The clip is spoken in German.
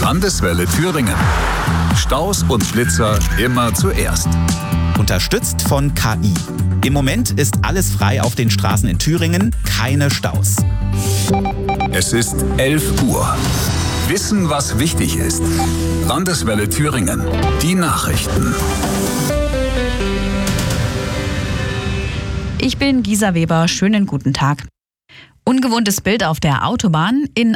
Landeswelle Thüringen. Staus und Flitzer immer zuerst. Unterstützt von KI. Im Moment ist alles frei auf den Straßen in Thüringen, keine Staus. Es ist 11 Uhr. Wissen, was wichtig ist. Landeswelle Thüringen. Die Nachrichten. Ich bin Gisa Weber. Schönen guten Tag. Ungewohntes Bild auf der Autobahn. In